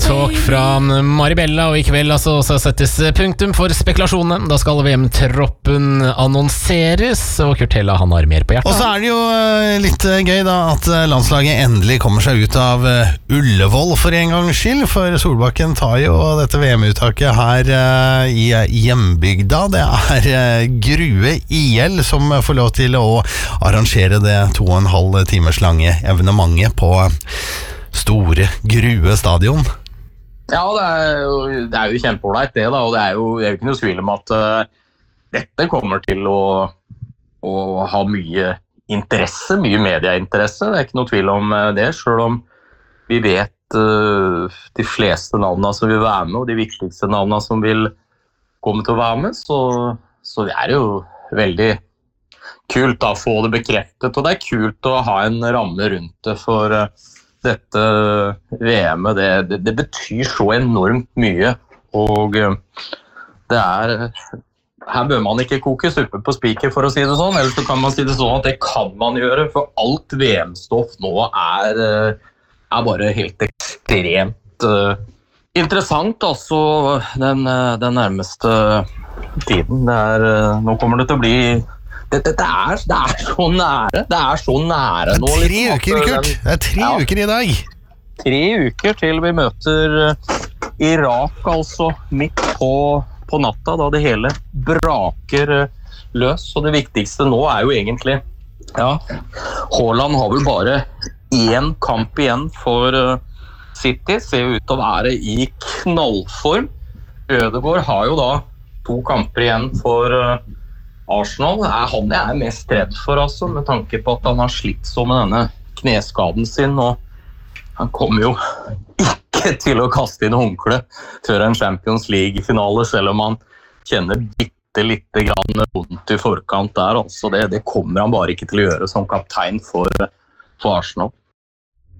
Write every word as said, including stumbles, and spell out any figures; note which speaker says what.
Speaker 1: talk fra Maribella, og i kveld altså, så settes punktum for spekulasjonene. Da skal V M-troppen annonseres, og Kurt Hella, han har mer på hjertet.
Speaker 2: Og så er det jo litt gøy da, at landslaget endelig kommer seg ut av Ullevål for en gangs skyld, for Solbakken tar jo dette V M-uttaket her i hjembygda. Det er Grue I L som får lov til å arrangere det to og en halv timers lange evenementet på Store Grue stadion.
Speaker 3: Ja, det er jo, det er jo kjempeålreit det da, og det er jo, det er jo ikke noe tvil om at uh, dette kommer til å, å ha mye interesse, mye medieinteresse. Det er ikke noe tvil om det, selv om vi vet uh, de fleste navnene som vil være med, og de viktigste navnene som vil komme til å være med, så, så det er jo veldig kult da, å få det bekreftet, og det er kult å ha en ramme rundt det, for uh, dette V M-et, det, det, det betyr så enormt mye, og det er, her bør man ikke koke suppe på spiker for å si det sånn, eller så kan man si det sånn at det kan man gjøre, for alt V M-stoff nå er, er bare helt ekstremt uh, interessant, altså den, den nærmeste tiden. Det er, nå kommer det til å bli Det, det, det, er, det er så nære. Det er så nære nå.
Speaker 2: Det er tre liksom, uker, Kurt. Det er tre ja, uker I dag.
Speaker 3: Tre uker til vi møter Irak, altså midt på, på natta, da det hele braker løs. Og det viktigste nå er jo egentlig, ja, Haaland har vel bare én kamp igjen for City. Ser ut til å være I knallform. Ødegaard har jo da to kamper igjen for Arsenal. Er han jeg er mest redd for, altså, med tanke på at han har slitt så med denne kneskaden sin, og han kommer jo ikke til å kaste inn håndkle før en Champions League-finale, selv om han kjenner bitte litt grann vondt I forkant der. Altså det, det kommer han bare ikke til å gjøre som kaptein for, for Arsenal.